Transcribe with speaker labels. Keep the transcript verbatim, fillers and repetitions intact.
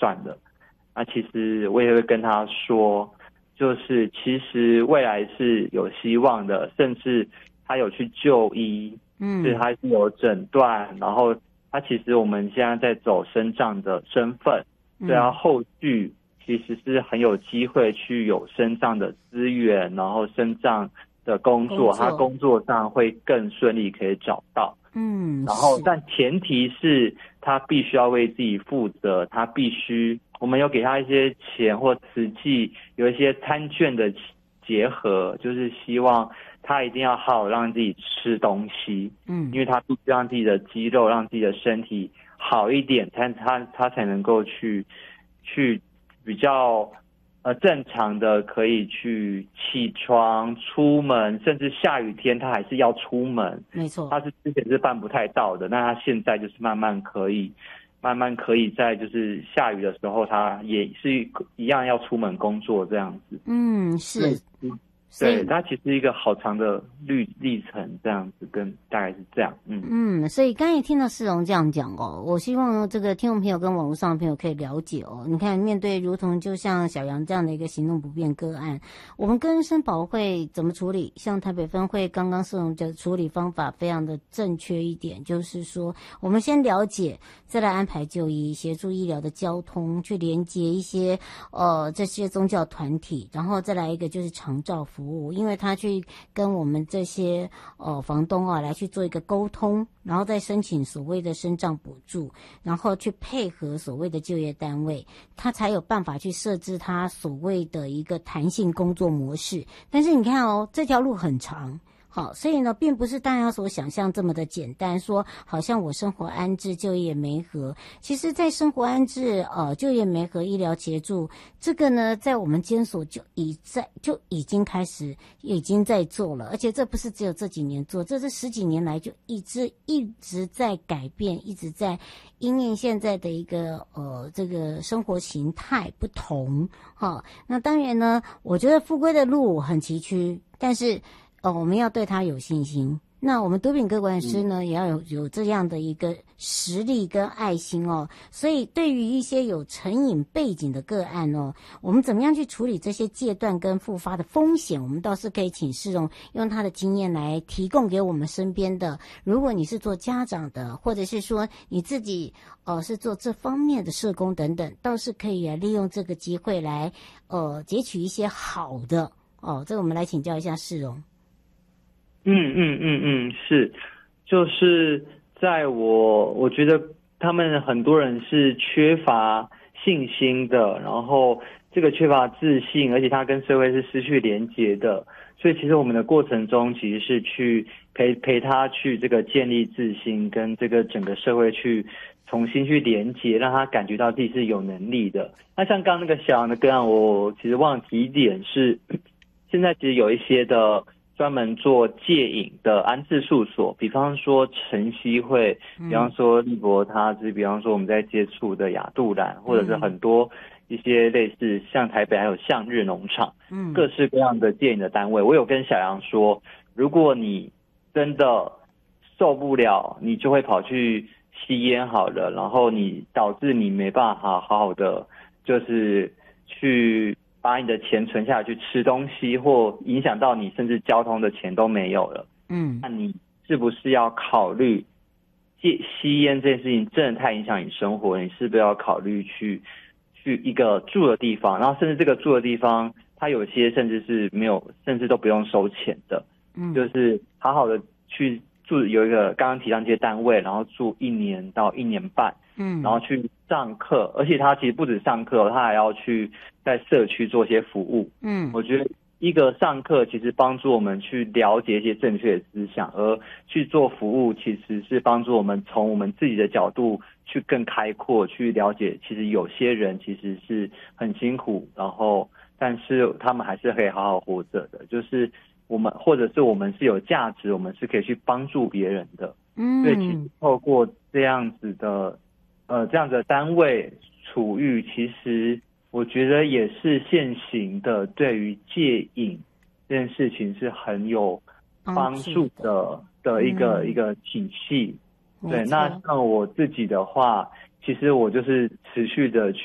Speaker 1: 算了。那其实我也会跟他说，就是其实未来是有希望的，甚至他有去就医，嗯，就是他是有诊断，然后他其实我们现在在走身障的身份，所以他后续其实是很有机会去有身障的资源，然后身障的工作，工作他工作上会更顺利可以找到。嗯，然后但前提是他必须要为自己负责，他必须我们有给他一些钱或慈济有一些餐券的结合，就是希望他一定要好好让自己吃东西，嗯，因为他必须让自己的肌肉让自己的身体好一点，他他他才能够去去比较呃正常的可以去起床出门，甚至下雨天他还是要出门，没错，他是之前是办不太到的，那他现在就是慢慢可以慢慢可以在就是下雨的时候他也是一样要出门工作这样子。嗯，是，对，它其实一个好长的历历程，这样子跟大概是这样，嗯
Speaker 2: 嗯，所以刚才听到世荣这样讲哦，我希望这个听众朋友跟网络上的朋友可以了解哦。你看，面对如同就像小杨这样的一个行动不便个案，我们跟生保会怎么处理？像台北分会刚刚世荣的处理方法非常的正确一点，就是说我们先了解，再来安排就医，协助医疗的交通，去连接一些呃这些宗教团体，然后再来一个就是长照服务，因为他去跟我们这些呃房东啊来去做一个沟通，然后再申请所谓的身障补助，然后去配合所谓的就业单位，他才有办法去设置他所谓的一个弹性工作模式。但是你看哦，这条路很长。好，所以呢，并不是大家所想象这么的简单，说好像我生活安置、就业媒合。其实，在生活安置、呃就业媒合、医疗协助这个呢，在我们监所就已在就已经开始已经在做了，而且这不是只有这几年做，这是十几年来就一直一直在改变，一直在因应现在的一个呃这个生活形态不同。好，那当然呢，我觉得复归的路很崎岖，但是。哦，我们要对他有信心。那我们毒品个管师呢，也要有有这样的一个实力跟爱心哦。所以，对于一些有成瘾背景的个案哦，我们怎么样去处理这些戒断跟复发的风险？我们倒是可以请世荣用他的经验来提供给我们身边的。如果你是做家长的，或者是说你自己呃是做这方面的社工等等，倒是可以来利用这个机会来呃截取一些好的哦。这个我们来请教一下世荣。
Speaker 1: 嗯嗯嗯嗯，是，就是在我我觉得他们很多人是缺乏信心的，然后这个缺乏自信，而且他跟社会是失去连结的，所以其实我们的过程中其实是去陪陪他去这个建立自信，跟这个整个社会去重新去连结，让他感觉到自己是有能力的。那像刚刚那个小杨的个案，我其实忘了提一点是，现在其实有一些的。专门做戒瘾的安置宿所，比方说晨曦会，比方说利伯他兹，比方说我们在接触的亚杜兰，或者是很多一些类似像台北还有向日农场，嗯，各式各样的戒瘾的单位。我有跟小杨说，如果你真的受不了，你就会跑去吸烟好了，然后你导致你没办法好好的就是去。把你的钱存下来去吃东西，或影响到你甚至交通的钱都没有了。嗯，那你是不是要考虑戒吸烟这件事情真的太影响你生活？你是不是要考虑去去一个住的地方，然后甚至这个住的地方，它有些甚至是没有，甚至都不用收钱的。嗯，就是好好的去住有一个刚刚提到这些单位，然后住一年到一年半。嗯，然后去上课，而且他其实不止上课，他还要去在社区做一些服务。嗯，我觉得一个上课其实帮助我们去了解一些正确的思想，而去做服务其实是帮助我们从我们自己的角度去更开阔，去了解其实有些人其实是很辛苦，然后但是他们还是可以好好活着的，就是我们或者是我们是有价值，我们是可以去帮助别人的。嗯，所以其实透过这样子的。呃，这样的单位处遇，其实我觉得也是现行的，对于戒瘾这件事情是很有帮助的的一个、嗯、一个体系。对，那像我自己的话，其实我就是持续的去。